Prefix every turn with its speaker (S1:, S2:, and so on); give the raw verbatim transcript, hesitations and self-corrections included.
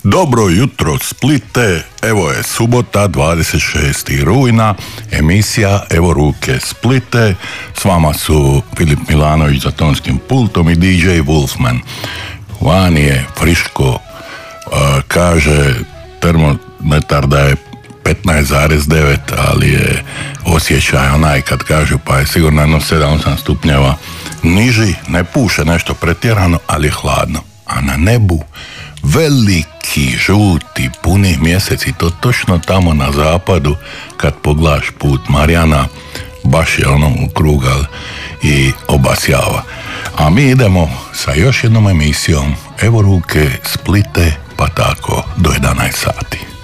S1: Dobro jutro Splite, evo je subota dvadeset šestog rujna, emisija Evo ruke Splite, s vama su Filip Milanović za tonskim pultom i D J Wolfman. Vani je friško, uh, kaže termometar da je petnaest zarez devet, ali je osjećaj onaj kad kažu pa je sigurno jedno sedam osam stupnjeva niži, ne puše nešto pretjerano, ali je hladno. A na nebu veliki, žuti, puni mjesec i to točno tamo na zapadu kad poglaš put Marijana, baš je ono u kruga i obasjava. A mi idemo sa još jednom emisijom Evo ruke Splite, pa tako do jedanaest sati.